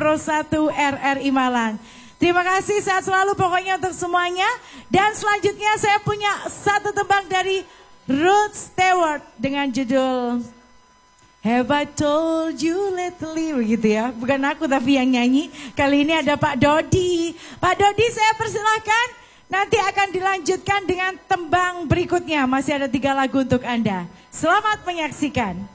Pro 1 RRI Malang. Terima kasih, sehat selalu pokoknya untuk semuanya. Dan selanjutnya saya punya satu tembang dari Rod Stewart dengan judul Have I Told You Lately, begitu ya. Bukan aku tapi yang nyanyi. Kali ini ada Pak Dodi. Pak Dodi, saya persilahkan. Nanti akan dilanjutkan dengan tembang berikutnya. Masih ada 3 lagu untuk Anda. Selamat menyaksikan.